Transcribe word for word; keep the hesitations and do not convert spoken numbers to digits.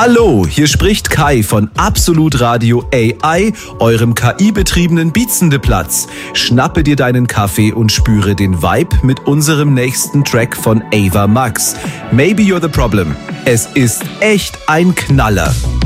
Hallo, hier spricht Kai von Absolut Radio A I, eurem K I-betriebenen Beatsendeplatz. Schnappe dir deinen Kaffee und spüre den Vibe mit unserem nächsten Track von Ava Max. Maybe You're the Problem. Es ist echt ein Knaller.